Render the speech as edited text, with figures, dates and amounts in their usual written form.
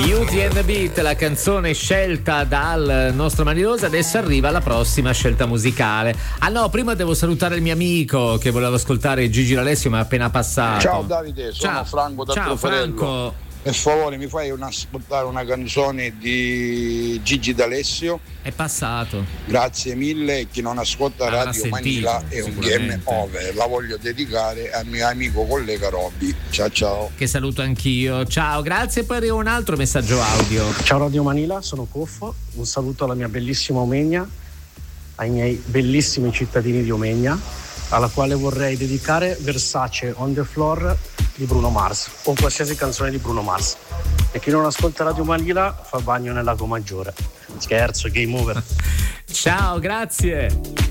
Beauty and the Beat, la canzone scelta dal nostro Maniloso. Adesso arriva la prossima scelta musicale. Ah no, prima devo salutare il mio amico che voleva ascoltare Gigi D'Alessio, ma è appena passato. Ciao Davide, sono Franco da Ciao Franco. Per favore mi fai ascoltare una canzone di Gigi D'Alessio? È passato. Grazie mille. Chi non ascolta Radio Manila è un game over. La voglio dedicare al mio amico collega Robby. Ciao ciao. Che saluto anch'io. Ciao, grazie. Poi arriva un altro messaggio audio. Ciao Radio Manila, sono Coffo. Un saluto alla mia bellissima Omegna, ai miei bellissimi cittadini di Omegna, alla quale vorrei dedicare Versace on the Floor di Bruno Mars o qualsiasi canzone di Bruno Mars. E chi non ascolta Radio Manila fa bagno nel lago Maggiore. Scherzo, game over. Ciao, grazie.